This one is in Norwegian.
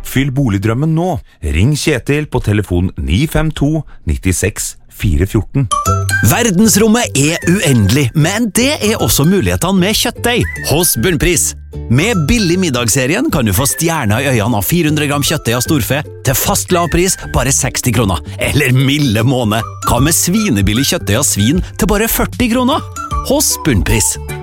Oppfyll boligdrømmen nå. Ring Kjetil på telefon 952 96 414. Verdensrommet er uendelig, men det er også mulighetene med kjøttdeig hos Bunnpris. Med billig middagsserien kan du få stjerner i øynene av 400 gram kjøttdeig av storfe til fast lav pris, bare 60 kroner. Eller milde måned. Hva med svinebillig kjøttdeig av svin til bare 40 kroner? Hos Bunnpris.